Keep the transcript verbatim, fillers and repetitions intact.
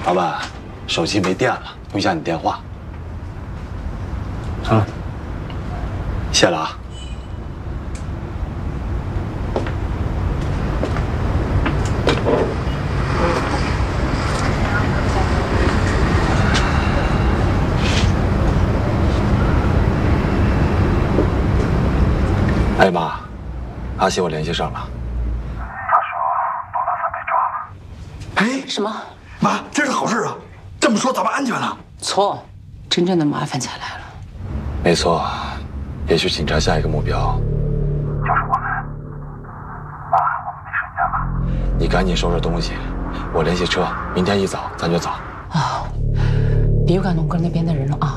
老板，手机没电了，用一下你电话。 啊， 谢了啊。哎妈，阿喜我联系上了。 哎， 什么？ 妈，这是好事啊！这么说咱们安全了。 错，真正的麻烦才来了。 没错，也许警察下一个目标就是我们。妈，我们没时间了。 你赶紧收拾东西，我联系车，明天一早咱就走。 啊，别管龙哥那边的人了啊。